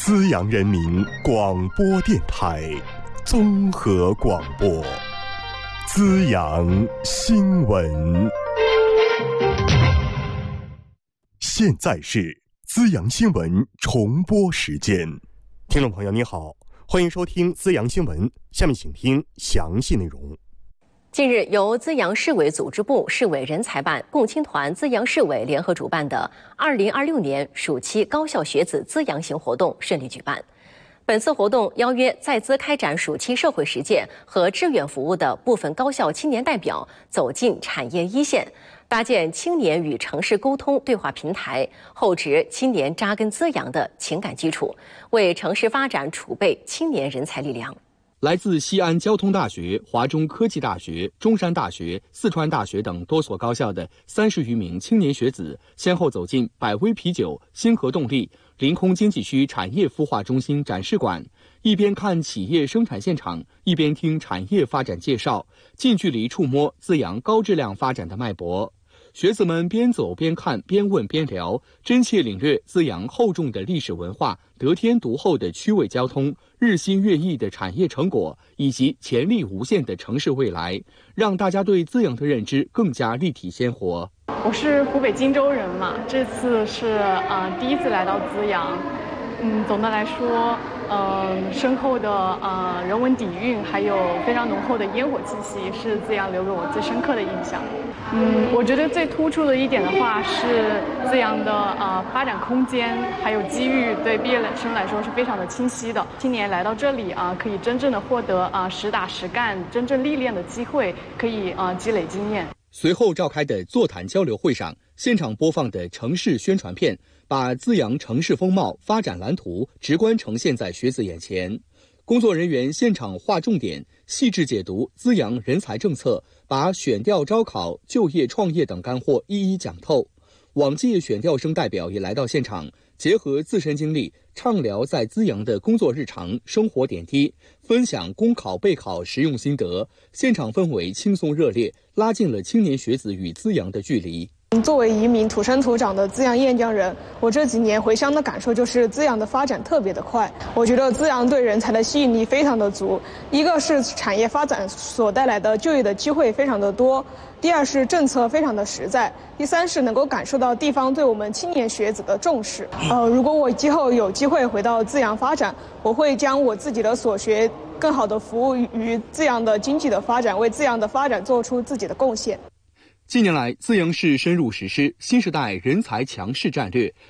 资阳人民广播电台综合广播，资阳新闻。现在是资阳新闻重播时间。听众朋友你好，欢迎收听资阳新闻，下面请听详细内容。 近日，由资阳市委组织部、市委人才办、共青团资阳市委联合主办的2026年暑期高校学子资阳行活动顺利举办。本次活动邀约在资开展暑期社会实践和志愿服务的部分高校青年代表走进产业一线，搭建青年与城市沟通对话平台，厚植青年扎根资阳的情感基础，为城市发展储备青年人才力量。 来自西安交通大学、华中科技大学、中山大学、四川大学等多所高校的30余名青年学子，先后走进百威啤酒、星河动力、临空经济区产业孵化中心展示馆，一边看企业生产现场，一边听产业发展介绍，近距离触摸资阳高质量发展的脉搏。学子们边走边看，边问边聊，真切领略资阳厚重的历史文化、得天独厚的区位交通、日新月异的产业成果，以及潜力无限的城市未来，让大家对资阳的认知更加立体鲜活。 我是湖北荆州人嘛，这次是第一次来到资阳。总的来说，深厚的人文底蕴，还有非常浓厚的烟火气息，是资阳留给我最深刻的印象。我觉得最突出的一点的话是资阳的发展空间还有机遇，对毕业生来说是非常的清晰的。青年来到这里可以真正的获得实打实干、真正历练的机会，可以积累经验。 随后召开的座谈交流会上，现场播放的城市宣传片，把资阳城市风貌、发展蓝图直观呈现在学子眼前。工作人员现场划重点，细致解读资阳人才政策，把选调招考、就业创业等干货一一讲透。往届选调生代表也来到现场，结合自身经历，畅聊在资阳的工作日常、生活点滴，分享公考备考实用心得。现场氛围轻松热烈，拉近了青年学子与资阳的距离。 作为一名土生土长的资阳雁江人，我这几年回乡的感受就是资阳的发展特别的快。我觉得资阳对人才的吸引力非常的足，一个是产业发展所带来的就业的机会非常的多，第二是政策非常的实在，第三是能够感受到地方对我们青年学子的重视。如果我今后有机会回到资阳发展，我会将我自己的所学更好的服务于资阳的经济的发展，为资阳的发展做出自己的贡献。 近年来，资阳市深入实施新时代人才强势战略，